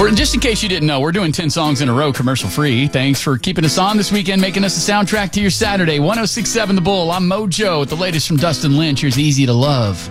Just in case you didn't know, we're doing 10 songs in a row, commercial free. Thanks for keeping us on this weekend, making us a soundtrack to your Saturday. 106.7 The Bull. I'm Mojo with the latest from Dustin Lynch. Here's Easy to Love.